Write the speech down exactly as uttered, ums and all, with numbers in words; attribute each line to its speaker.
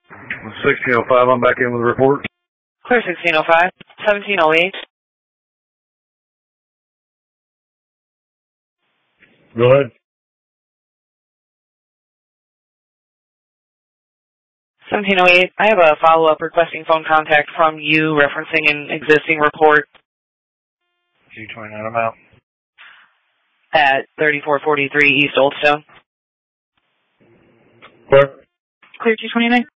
Speaker 1: sixteen oh five, I'm back in with a report.
Speaker 2: Clear sixteen oh five, seventeen oh eight.
Speaker 1: Go ahead.
Speaker 2: seventeen oh eight, I have a follow-up requesting phone contact from you referencing an existing report.
Speaker 1: G twenty-nine, I'm out.
Speaker 2: At thirty-four forty-three East Old Stone.
Speaker 1: Clear.
Speaker 2: Clear G twenty-nine.